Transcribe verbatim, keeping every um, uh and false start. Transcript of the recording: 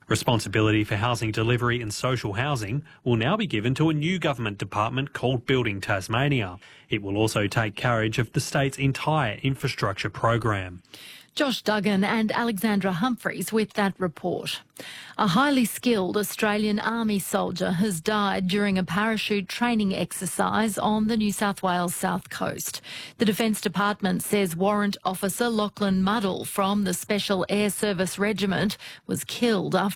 Responsibility for housing delivery and social housing will now be given to a new government department called Building Tasmania. It will also take carriage of the state's entire infrastructure program. Josh Duggan and Alexandra Humphreys with that report. A highly skilled Australian Army soldier has died during a parachute training exercise on the New South Wales south coast. The Defence Department says Warrant Officer Lachlan Muddle from the Special Air Service Regiment was killed after